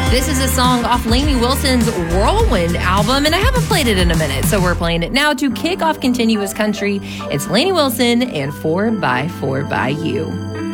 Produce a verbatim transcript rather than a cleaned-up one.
This is a song off Lainey Wilson's Whirlwind album, and I haven't played it in a minute, so we're playing it now to kick off Continuous Country. It's Lainey Wilson and four by four by You.